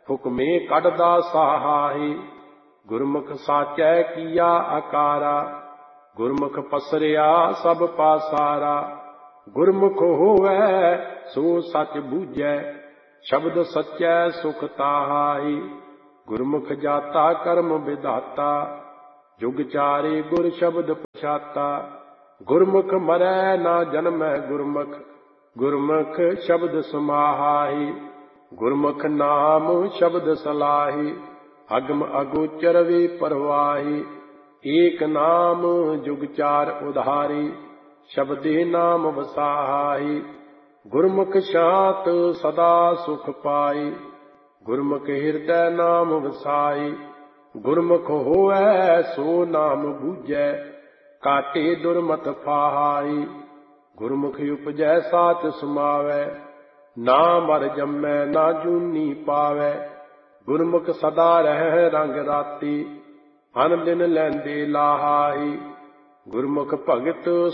ਹੁਕਮੇ ਕੱਢਦਾ ਸਾਹਾਹੀ। ਗੁਰਮੁਖ ਸਾਚੈ ਕੀਆ ਆਕਾਰਾ, ਗੁਰਮੁਖ ਪਸਰਿਆ ਸਭ ਪਾਸਾਰਾ। ਗੁਰਮੁਖ ਹੋਵੈ ਸੋ ਸਚ ਬੂਝੈ, ਸ਼ਬਦ ਸਚੈ ਸੁਖ ਤਾਹਾਈ। ਗੁਰਮੁਖ ਜਾਤਾ ਕਰਮ ਵਿਧਾਤਾ, ਜੁਗ ਚਾਰੇ ਗੁਰ ਸ਼ਬਦ ਪਛਾਤਾ। ਗੁਰਮੁਖ ਮਰੈ ਨਾ ਜਨਮੈ ਗੁਰਮੁਖ, ਗੁਰਮੁਖ ਸ਼ਬਦ ਸਮਾਹਾਈ। ਗੁਰਮੁਖ ਨਾਮ ਸ਼ਬਦ ਸਲਾਹੀ, ਅਗਮ ਅਗੋਚਰ ਵੇ ਪਰਵਾਹੀ। ਏਕ ਨਾਮ ਜੁਗ ਚਾਰ ਉਧਾਰੀ, ਸ਼ਬਦੇ ਨਾਮ ਵਸਾਹਾਈ। ਗੁਰਮੁਖ ਸ਼ਾਂਤ ਸਦਾ ਸੁਖ ਪਾਈ, ਗੁਰਮੁਖ ਹਿਰਦੈ ਨਾਮ ਵਸਾਈ। ਗੁਰਮੁਖ ਹੋਵੈ ਸੋ ਨਾਮ ਬੂਝੈ, ਕਾਟੇ ਦੁਰਮਤ ਫਾਹਾਈ। ਗੁਰਮੁਖ ਉਪਜੈ ਸਾਚ ਸਮਾਵੈ, ਨਾ ਮਰ ਜੰਮੈ ਨਾ ਜੂਨੀ ਪਾਵੈ। ਗੁਰਮੁਖ ਸਦਾ ਰਹਿ ਰੰਗ ਰਾਤੀ, ਅਨ ਦਿਨ ਲੈਂਦੇ ਲਾਹਾਈ। ਗੁਰਮੁਖ ਭਗਤ